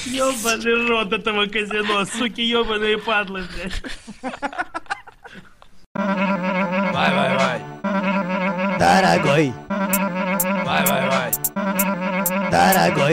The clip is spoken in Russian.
Ёбаный рот этого казино, суки ёбаные падлы, блядь. Вай. Дорогой, Вай. дорогой.